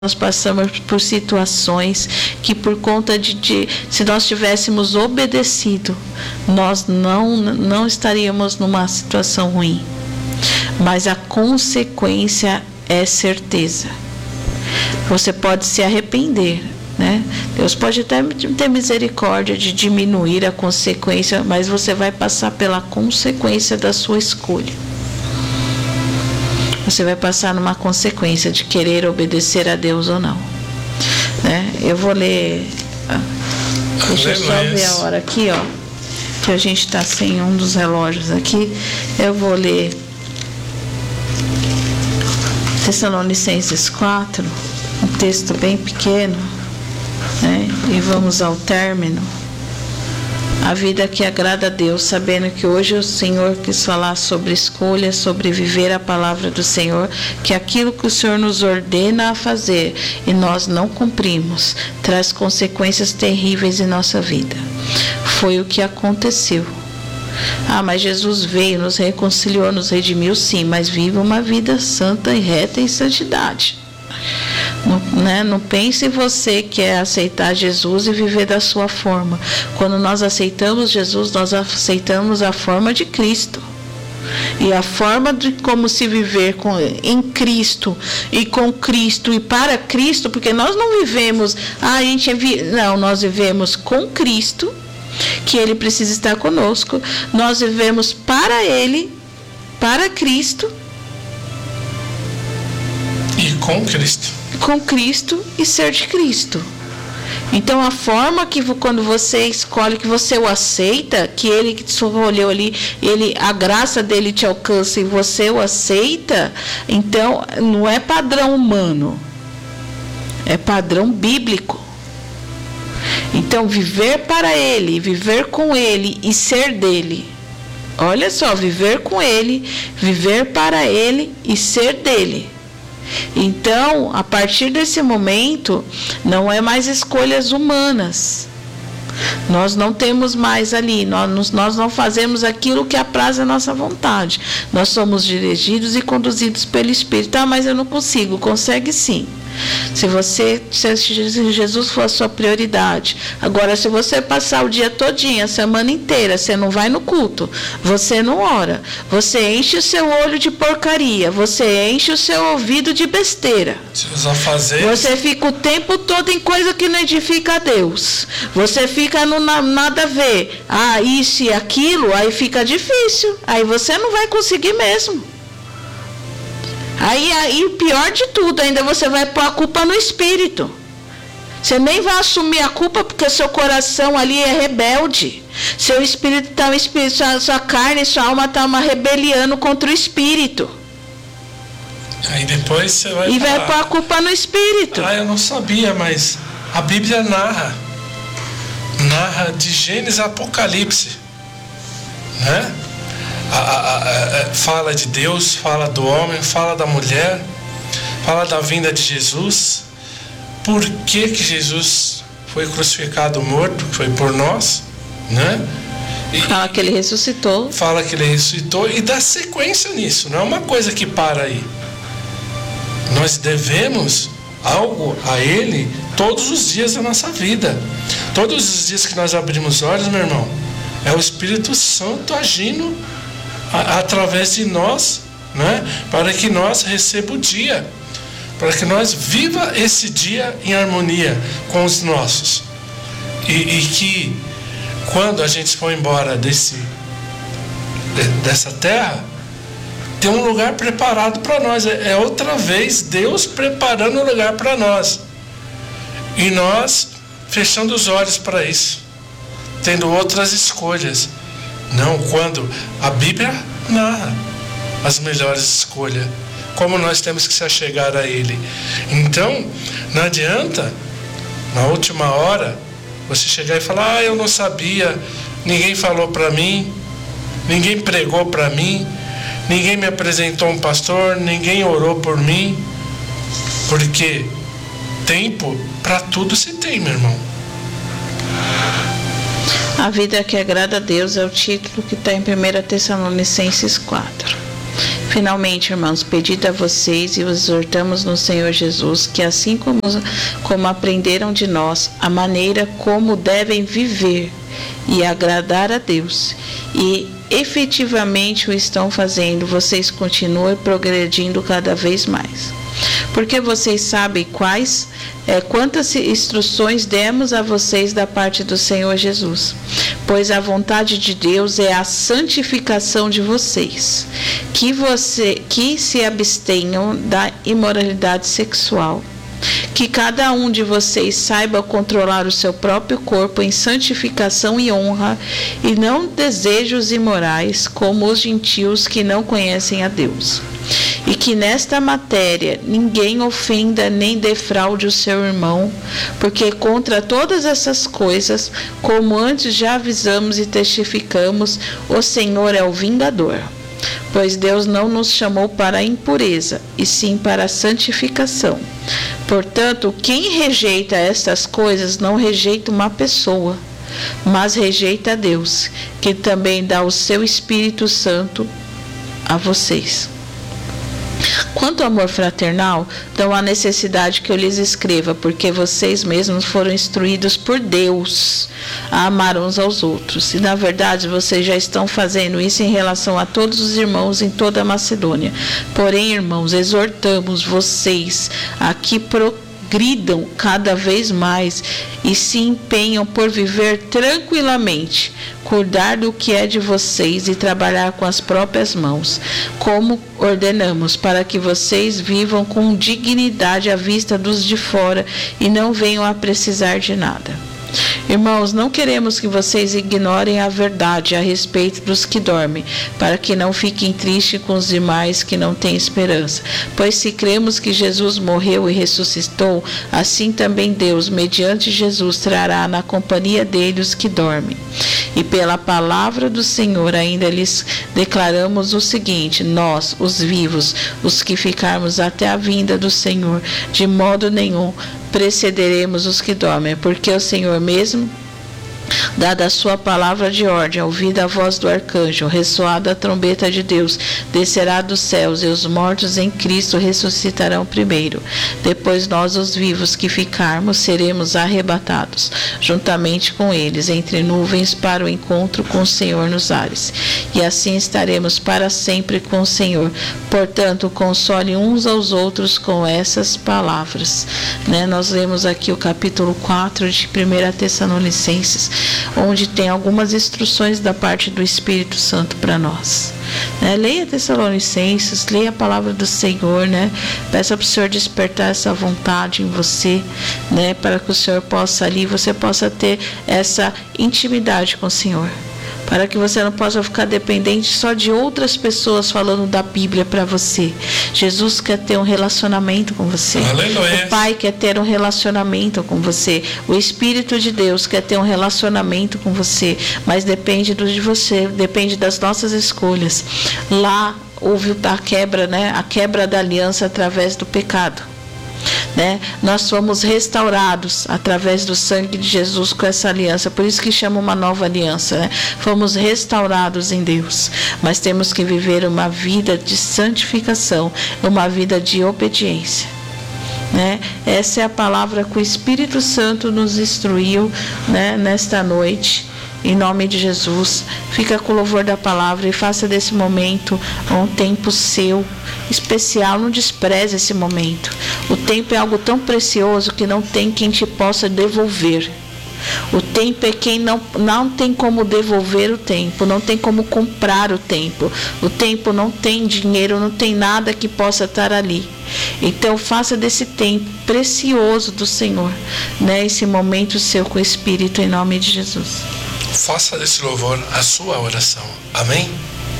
nós passamos por situações que, por conta de se nós tivéssemos obedecido, nós não estaríamos numa situação ruim. Mas a consequência é certeza. Você pode se arrepender, né? Deus pode até ter misericórdia de diminuir a consequência, mas você vai passar pela consequência da sua escolha. Você vai passar numa consequência de querer obedecer a Deus ou não, né? Eu vou ler, deixa eu só ver a hora aqui, ó, que a gente está sem um dos relógios aqui. Eu vou ler Tessalonicenses 4, um texto bem pequeno, né? E vamos ao término. A vida que agrada a Deus, sabendo que hoje o Senhor quis falar sobre escolha, sobre viver a palavra do Senhor, que aquilo que o Senhor nos ordena a fazer e nós não cumprimos, traz consequências terríveis em nossa vida. Foi o que aconteceu. Mas Jesus veio, nos reconciliou, nos redimiu, sim, mas vive uma vida santa e reta em santidade. Não pense você que é aceitar Jesus e viver da sua forma. Quando nós aceitamos Jesus, nós aceitamos a forma de Cristo. E a forma de como se viver em Cristo e com Cristo e para Cristo, porque nós não vivemos, nós vivemos com Cristo, que Ele precisa estar conosco. Nós vivemos para Ele, para Cristo. E com Cristo. Com Cristo e ser de Cristo. Então a forma que quando você escolhe, que você o aceita, que Ele que te escolheu ali, a graça dele te alcança e você o aceita, então não é padrão humano, é padrão bíblico. Então viver para Ele, viver com Ele e ser dele. Olha só, viver com Ele, viver para Ele e ser dele. Então, a partir desse momento, não é mais escolhas humanas. Nós não temos mais ali, nós não fazemos aquilo que apraz a nossa vontade. Nós somos dirigidos e conduzidos pelo Espírito. Mas eu não consigo. Consegue sim. Se Jesus for a sua prioridade. Agora, se você passar o dia todinho, a semana inteira, você não vai no culto, você não ora, você enche o seu olho de porcaria, você enche o seu ouvido de besteira, você fica o tempo todo em coisa que não edifica a Deus, você fica no nada a ver, isso e aquilo, aí fica difícil, aí você não vai conseguir mesmo. Aí o pior de tudo, ainda você vai pôr a culpa no espírito. Você nem vai assumir a culpa porque seu coração ali é rebelde. Seu espírito está sua carne, sua alma está uma rebeliando contra o espírito. Aí depois você vai vai pôr a culpa no espírito. Eu não sabia, mas a Bíblia narra de Gênesis a Apocalipse, né? Fala de Deus, fala do homem, fala da mulher, fala da vinda de Jesus. Por que Jesus foi crucificado, morto? Foi por nós, né? Fala que Ele ressuscitou. Fala que Ele ressuscitou e dá sequência nisso. Não é uma coisa que para aí. Nós devemos algo a Ele todos os dias da nossa vida. Todos os dias que nós abrimos olhos, meu irmão, é o Espírito Santo agindo através de nós, né? Para que nós receba o dia, para que nós viva esse dia em harmonia com os nossos, e que quando a gente for embora dessa terra, tem um lugar preparado para nós. É outra vez Deus preparando um lugar para nós, e nós fechando os olhos para isso, tendo outras escolhas. Não, quando a Bíblia narra as melhores escolhas, como nós temos que se achegar a Ele. Então, não adianta, na última hora, você chegar e falar: eu não sabia, ninguém falou para mim, ninguém pregou para mim, ninguém me apresentou um pastor, ninguém orou por mim. Porque tempo para tudo se tem, meu irmão. A vida que agrada a Deus é o título que está em 1 Tessalonicenses 4. Finalmente, irmãos, pedido a vocês e os exortamos no Senhor Jesus que, assim como aprenderam de nós a maneira como devem viver e agradar a Deus, e efetivamente o estão fazendo, vocês continuem progredindo cada vez mais. Porque vocês sabem quantas instruções demos a vocês da parte do Senhor Jesus. Pois a vontade de Deus é a santificação de vocês, que se abstenham da imoralidade sexual. Que cada um de vocês saiba controlar o seu próprio corpo em santificação e honra, e não desejos imorais, como os gentios que não conhecem a Deus. E que nesta matéria ninguém ofenda nem defraude o seu irmão, porque contra todas essas coisas, como antes já avisamos e testificamos, o Senhor é o vingador. Pois Deus não nos chamou para a impureza, e sim para a santificação. Portanto, quem rejeita estas coisas não rejeita uma pessoa, mas rejeita a Deus, que também dá o seu Espírito Santo a vocês. Quanto ao amor fraternal, não há necessidade que eu lhes escreva, porque vocês mesmos foram instruídos por Deus a amar uns aos outros. E, na verdade, vocês já estão fazendo isso em relação a todos os irmãos em toda a Macedônia. Porém, irmãos, exortamos vocês a que progridam cada vez mais e se empenham por viver tranquilamente, cuidar do que é de vocês e trabalhar com as próprias mãos, como ordenamos, para que vocês vivam com dignidade à vista dos de fora e não venham a precisar de nada. Irmãos, não queremos que vocês ignorem a verdade a respeito dos que dormem, para que não fiquem tristes com os demais que não têm esperança. Pois se cremos que Jesus morreu e ressuscitou, assim também Deus, mediante Jesus, trará na companhia dele os que dormem. E pela palavra do Senhor ainda lhes declaramos o seguinte: nós, os vivos, os que ficarmos até a vinda do Senhor, de modo nenhum precederemos os que dormem, porque o Senhor mesmo, dada a sua palavra de ordem, ouvida a voz do arcanjo, ressoada a trombeta de Deus, descerá dos céus, e os mortos em Cristo ressuscitarão primeiro. Depois nós, os vivos que ficarmos, seremos arrebatados, juntamente com eles, entre nuvens, para o encontro com o Senhor nos ares. E assim estaremos para sempre com o Senhor. Portanto, console uns aos outros com essas palavras. Nós lemos aqui o capítulo 4 de 1 Tessalonicenses, onde tem algumas instruções da parte do Espírito Santo para nós. Leia Tessalonicenses, leia a palavra do Senhor, peça para o Senhor despertar essa vontade em você, para que o Senhor possa ali, você possa ter essa intimidade com o Senhor, para que você não possa ficar dependente só de outras pessoas falando da Bíblia para você. Jesus quer ter um relacionamento com você. Aleluia. O Pai quer ter um relacionamento com você. O Espírito de Deus quer ter um relacionamento com você. Mas depende de você, depende das nossas escolhas. Lá houve a quebra, a quebra da aliança através do pecado. Nós fomos restaurados através do sangue de Jesus com essa aliança, por isso que chama uma nova aliança, Fomos restaurados em Deus, mas temos que viver uma vida de santificação, uma vida de obediência. Essa é a palavra que o Espírito Santo nos instruiu, nesta noite. Em nome de Jesus, fica com o louvor da palavra e faça desse momento um tempo seu, especial. Não despreze esse momento. O tempo é algo tão precioso que não tem quem te possa devolver. O tempo é quem não tem como devolver o tempo, não tem como comprar o tempo. O tempo não tem dinheiro, não tem nada que possa estar ali. Então faça desse tempo precioso do Senhor, esse momento seu com o Espírito, em nome de Jesus. Faça desse louvor a sua oração. Amém?